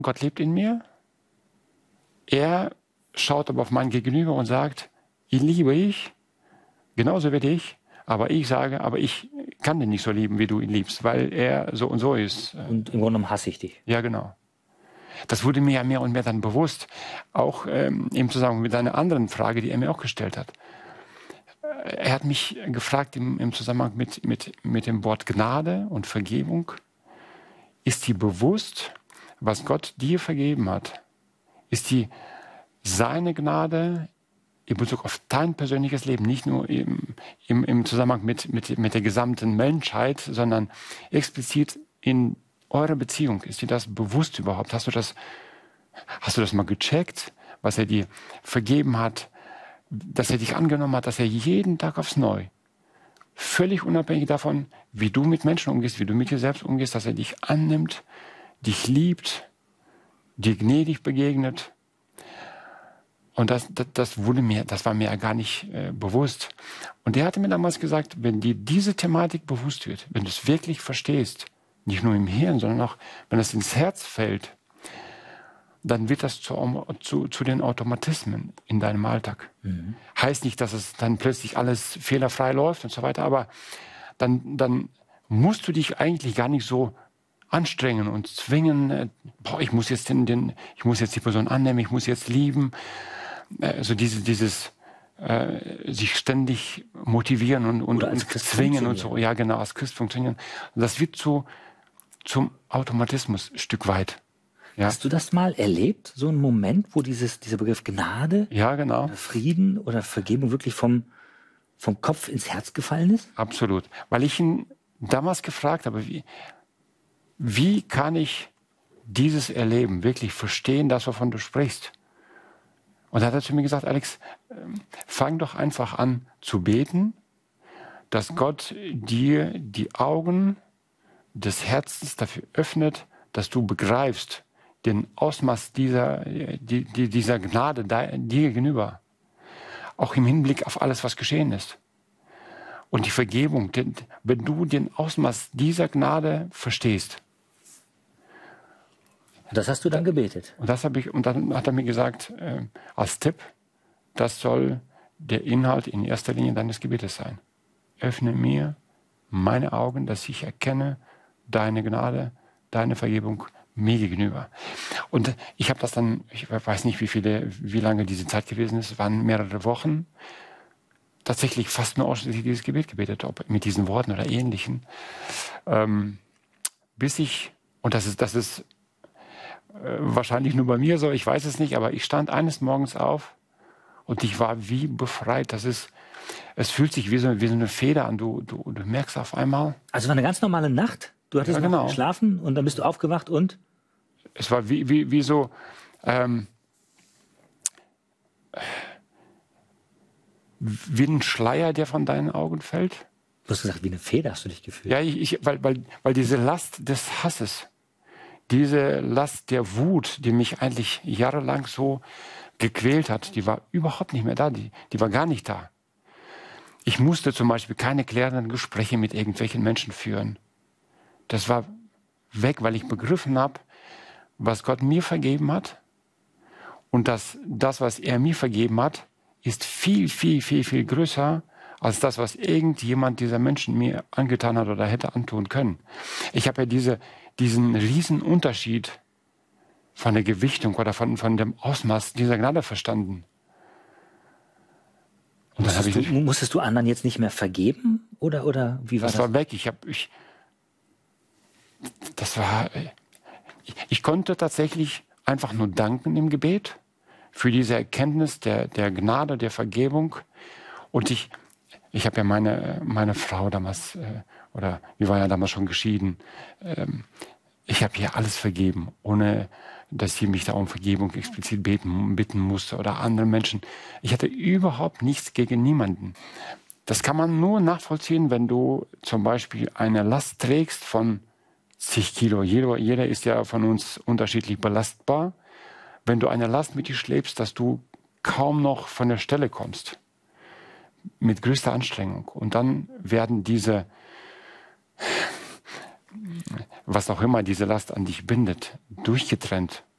Gott lebt in mir. Er schaut aber auf mein Gegenüber und sagt, ihn liebe ich, genauso wie dich, aber ich sage, aber ich kann den nicht so lieben, wie du ihn liebst, weil er so und so ist. Und im Grunde genommen hasse ich dich. Ja, genau. Das wurde mir ja mehr und mehr dann bewusst, auch im Zusammenhang mit einer anderen Frage, die er mir auch gestellt hat. Er hat mich gefragt im Zusammenhang mit dem Wort Gnade und Vergebung, ist dir bewusst, was Gott dir vergeben hat? Ist die seine Gnade in Bezug auf dein persönliches Leben, nicht nur im Zusammenhang mit der gesamten Menschheit, sondern explizit in eurer Beziehung? Ist dir das bewusst überhaupt? Hast du das mal gecheckt, was er dir vergeben hat, dass er dich angenommen hat, dass er jeden Tag aufs Neue, völlig unabhängig davon, wie du mit Menschen umgehst, wie du mit dir selbst umgehst, dass er dich annimmt, dich liebt, dir gnädig begegnet? Und das war mir ja gar nicht bewusst. Und er hatte mir damals gesagt, wenn dir diese Thematik bewusst wird, wenn du es wirklich verstehst, nicht nur im Hirn, sondern auch, wenn es ins Herz fällt, dann wird das zu den Automatismen in deinem Alltag. Mhm. Heißt nicht, dass es dann plötzlich alles fehlerfrei läuft und so weiter, aber dann musst du dich eigentlich gar nicht so anstrengen und zwingen, ich muss jetzt die Person annehmen, ich muss jetzt lieben. Also dieses sich ständig motivieren und zwingen und so, ja genau, als Christ funktionieren. Und das wird zum Automatismus ein Stück weit. Ja. Hast du das mal erlebt, so einen Moment, wo dieser Begriff Gnade, ja, genau, oder Frieden oder Vergebung wirklich vom Kopf ins Herz gefallen ist? Absolut. Weil ich ihn damals gefragt habe, wie kann ich dieses Erleben wirklich verstehen, das, wovon du sprichst? Und da hat er zu mir gesagt, Alex, fang doch einfach an zu beten, dass Gott dir die Augen des Herzens dafür öffnet, dass du begreifst den Ausmaß dieser Gnade dir gegenüber. Auch im Hinblick auf alles, was geschehen ist. Und die Vergebung, wenn du den Ausmaß dieser Gnade verstehst. Das hast du dann gebetet. Und dann hat er mir gesagt, als Tipp, das soll der Inhalt in erster Linie deines Gebetes sein. Öffne mir meine Augen, dass ich erkenne deine Gnade, deine Vergebung mir gegenüber. Und ich habe das dann, ich weiß nicht, wie lange diese Zeit gewesen ist, es waren mehrere Wochen, tatsächlich fast nur ausschließlich dieses Gebet gebetet, ob mit diesen Worten oder ähnlichen, bis ich, und das ist wahrscheinlich nur bei mir so, ich weiß es nicht, aber ich stand eines Morgens auf und ich war wie befreit. Es fühlt sich wie so eine Feder an. Du merkst auf einmal. Also war eine ganz normale Nacht. Du hattest noch geschlafen und dann bist du aufgewacht und? Es war wie so, wie ein Schleier, der von deinen Augen fällt. Du hast gesagt, wie eine Feder hast du dich gefühlt. Ja, weil diese Last des Hasses, diese Last der Wut, die mich eigentlich jahrelang so gequält hat, die war überhaupt nicht mehr da. Die war gar nicht da. Ich musste zum Beispiel keine klärenden Gespräche mit irgendwelchen Menschen führen. Das war weg, weil ich begriffen habe, was Gott mir vergeben hat. Und das, was er mir vergeben hat, ist viel, viel, viel, viel größer als das, was irgendjemand dieser Menschen mir angetan hat oder hätte antun können. Ich habe ja diesen riesen Unterschied von der Gewichtung oder von dem Ausmaß dieser Gnade verstanden. Und musstest du anderen jetzt nicht mehr vergeben? Oder wie war das? Das war weg. Ich konnte tatsächlich einfach nur danken im Gebet für diese Erkenntnis der Gnade, der Vergebung. Und ich habe ja meine Frau damals, oder wir waren ja damals schon geschieden, ich habe ihr alles vergeben, ohne dass sie mich da um Vergebung explizit bitten musste oder andere Menschen. Ich hatte überhaupt nichts gegen niemanden. Das kann man nur nachvollziehen, wenn du zum Beispiel eine Last trägst von zig Kilo. Jeder ist ja von uns unterschiedlich belastbar. Wenn du eine Last mit dir schleppst, dass du kaum noch von der Stelle kommst. Mit größter Anstrengung. Und dann werden was auch immer diese Last an dich bindet, durchgetrennt